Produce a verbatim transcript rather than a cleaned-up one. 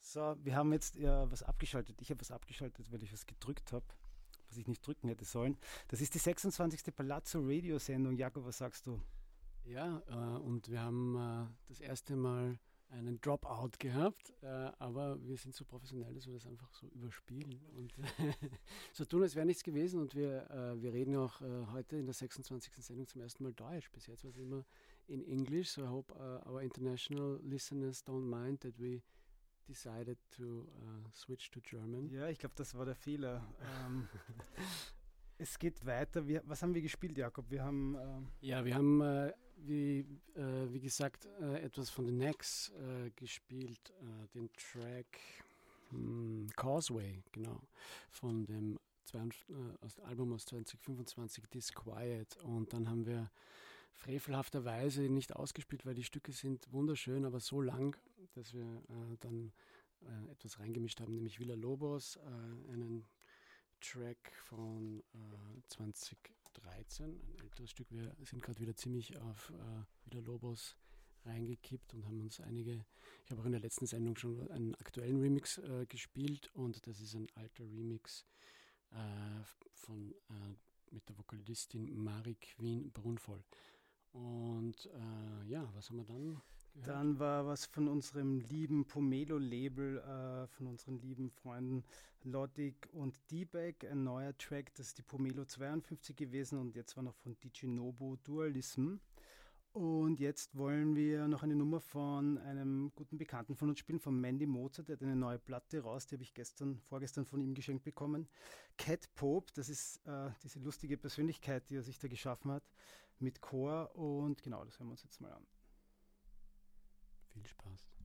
So, wir haben jetzt ja was abgeschaltet. Ich habe was abgeschaltet, weil ich was gedrückt habe, was ich nicht drücken hätte sollen. Das ist die sechsundzwanzigste Palazzo Radio Sendung. Jakob, was sagst du? Ja, äh, und wir haben äh, das erste Mal einen Dropout gehabt, äh, aber wir sind so professionell, dass wir das einfach so überspielen und so tun, als wäre nichts gewesen. Und wir, äh, wir reden auch äh, heute in der sechsundzwanzigsten Sendung zum ersten Mal Deutsch. Bis jetzt war es immer in English, so I hope uh, our international listeners don't mind that we decided to uh, switch to German. Ja, ich glaube, das war der Fehler. ähm, es geht weiter. Wir, was haben wir gespielt, Jakob? Wir haben... Ähm ja, wir haben, äh, wie, äh, wie gesagt, äh, etwas von The Next äh, gespielt, äh, den Track hm, Causeway, genau, von dem zweiund, äh, aus dem Album aus zwanzig fünfundzwanzig, Disquiet. Und dann haben wir frevelhafterweise nicht ausgespielt, weil die Stücke sind wunderschön, aber so lang, dass wir äh, dann äh, etwas reingemischt haben, nämlich Villa Lobos, äh, einen Track von äh, zwanzig dreizehn, ein älteres Stück. Wir sind gerade wieder ziemlich auf äh, Villa Lobos reingekippt und haben uns einige, ich habe auch in der letzten Sendung schon einen aktuellen Remix äh, gespielt und das ist ein alter Remix äh, von äh, mit der Vokalistin Mari Queen Brunvoll. Und äh, ja, was haben wir dann gehört? Dann war was von unserem lieben Pomelo-Label, äh, von unseren lieben Freunden Loddig und D-Bag, ein neuer Track, das ist die Pomelo zweiundfünfzig gewesen und jetzt war noch von D J Nobo Dualism. Und jetzt wollen wir noch eine Nummer von einem guten Bekannten von uns spielen, von Mandy Mozart. Der hat eine neue Platte raus, die habe ich gestern, vorgestern von ihm geschenkt bekommen. Cat Pope, das ist äh, diese lustige Persönlichkeit, die er sich da geschaffen hat, mit Chor. Und genau, das hören wir uns jetzt mal an. Viel Spaß.